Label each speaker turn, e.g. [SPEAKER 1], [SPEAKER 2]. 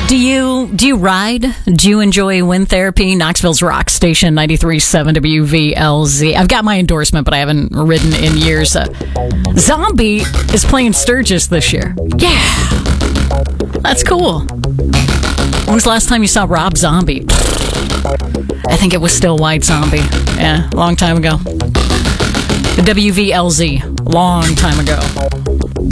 [SPEAKER 1] Do you ride? Do you enjoy wind therapy? Knoxville's Rock Station 93.7 WVLZ. I've got my endorsement, but I haven't ridden in years. Zombie is playing Sturgis this year. Yeah, that's cool. When was the last time you saw Rob Zombie? I think it was still White Zombie. Yeah, a long time ago. The WVLZ, long time ago.